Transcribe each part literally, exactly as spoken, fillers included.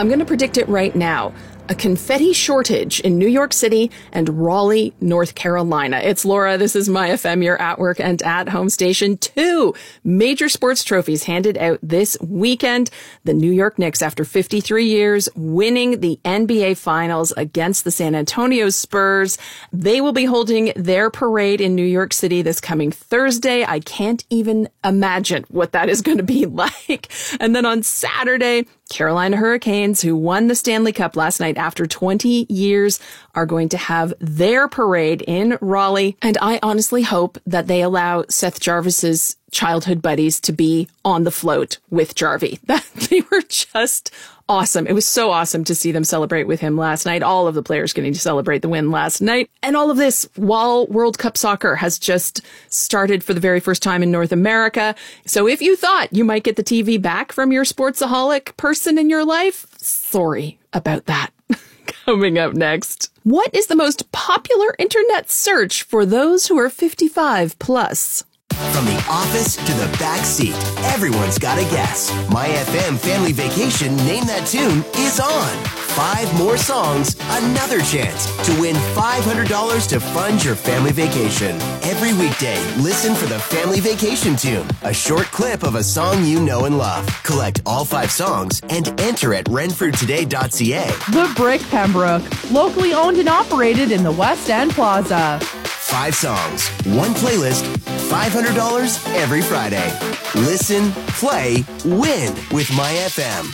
I'm going to predict it right now. A confetti shortage in New York City and Raleigh, North Carolina. It's Laura. This is My F M, your at work and at home station. Two major sports trophies handed out this weekend. The New York Knicks, after fifty-three years, winning the N B A Finals against the San Antonio Spurs. They will be holding their parade in New York City this coming Thursday. I can't even imagine what that is going to be like. And then on Saturday, Carolina Hurricanes, who won the Stanley Cup last night after twenty years, are going to have their parade in Raleigh. And I honestly hope that they allow Seth Jarvis's childhood buddies to be on the float with Jarvie. That they were just awesome. It was so awesome to see them celebrate with him last night. All of the players getting to celebrate the win last night. And all of this while World Cup soccer has just started for the very first time in North America. So if you thought you might get the T V back from your sportsaholic person in your life, sorry about that. Coming up next, what is the most popular internet search for those who are fifty-five plus? From the office to the back seat, everyone's got a guess. My F M Family Vacation Name That Tune is on. Five more songs, another chance to win five hundred dollars to fund your family vacation. Every weekday, listen for the Family Vacation Tune, a short clip of a song you know and love. Collect all five songs and enter at renfrew today dot c a. The Brick Pembroke, locally owned and operated in the West End Plaza. Five songs, one playlist, five hundred dollars every Friday. Listen, play, win with My F M.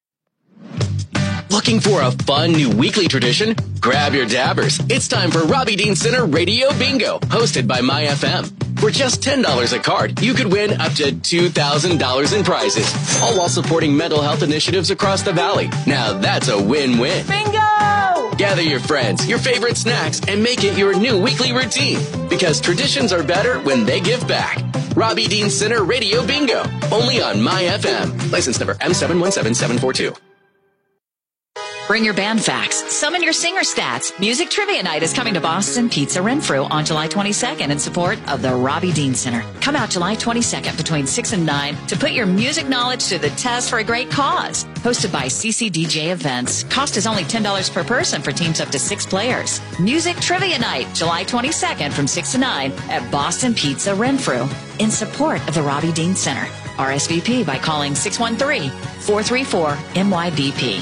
Looking for a fun new weekly tradition? Grab your dabbers. It's time for Robbie Dean Center Radio Bingo, hosted by My F M. For just ten dollars a card, you could win up to two thousand dollars in prizes, all while supporting mental health initiatives across the valley. Now that's a win-win. Bingo! Gather your friends, your favorite snacks, and make it your new weekly routine. Because traditions are better when they give back. Robbie Dean Center Radio Bingo, only on My F M. License number M seven one seven seven four two. Bring your band facts. Summon your singer stats. Music Trivia Night is coming to Boston Pizza Renfrew on July twenty-second in support of the Robbie Dean Center. Come out July twenty-second between six and nine to put your music knowledge to the test for a great cause. Hosted by C C D J Events. Cost is only ten dollars per person for teams up to six players. Music Trivia Night, July twenty-second from six to nine at Boston Pizza Renfrew in support of the Robbie Dean Center. R S V P by calling six one three, four three four, M Y B P.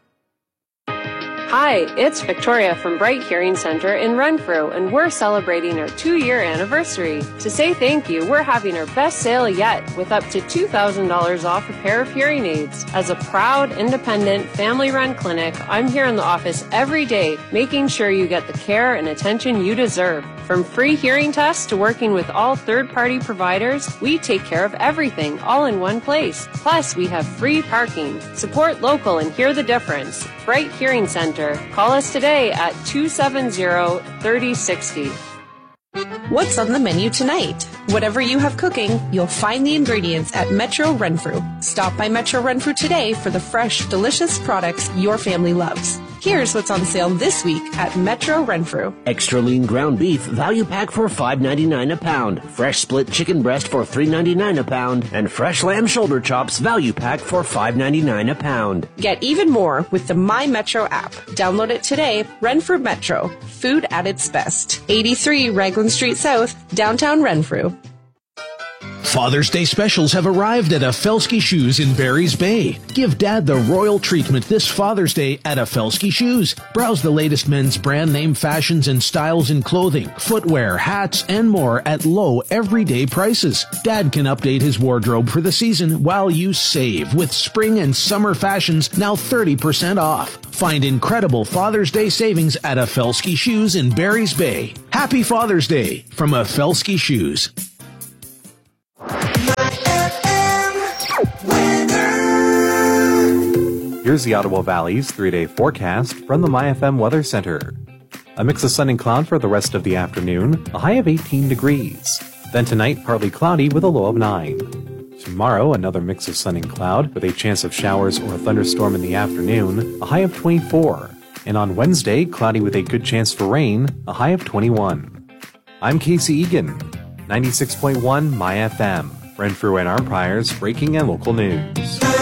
Hi, it's Victoria from Bright Hearing Center in Renfrew, and we're celebrating our two-year anniversary. To say thank you, we're having our best sale yet with up to two thousand dollars off a pair of hearing aids. As a proud, independent, family-run clinic, I'm here in the office every day, making sure you get the care and attention you deserve. From free hearing tests to working with all third-party providers, we take care of everything, all in one place. Plus, we have free parking. Support local and hear the difference. Bright Hearing Center. Call us today at two seven zero, three zero six zero. What's on the menu tonight? Whatever you have cooking, you'll find the ingredients at Metro Renfrew. Stop by Metro Renfrew today for the fresh, delicious products your family loves. Here's what's on sale this week at Metro Renfrew. Extra lean ground beef value pack for five ninety-nine a pound. Fresh split chicken breast for three ninety-nine a pound. And fresh lamb shoulder chops value pack for five ninety-nine a pound. Get even more with the My Metro app. Download it today. Renfrew Metro. Food at its best. eighty-three Raglan Street South, downtown Renfrew. Father's Day specials have arrived at Affelski Shoes in Barry's Bay. Give Dad the royal treatment this Father's Day at Affelski Shoes. Browse the latest men's brand name fashions and styles in clothing, footwear, hats, and more at low everyday prices. Dad can update his wardrobe for the season while you save with spring and summer fashions now thirty percent off. Find incredible Father's Day savings at Affelski Shoes in Barry's Bay. Happy Father's Day from Affelski Shoes. Here's the Ottawa Valley's three-day forecast from the My F M Weather Center. A mix of sun and cloud for the rest of the afternoon, a high of eighteen degrees. Then tonight, partly cloudy with a low of nine. Tomorrow, another mix of sun and cloud with a chance of showers or a thunderstorm in the afternoon, a high of twenty-four. And on Wednesday, cloudy with a good chance for rain, a high of twenty-one. I'm Casey Egan, ninety-six point one My F M, Renfrew and Armprior's breaking and local news.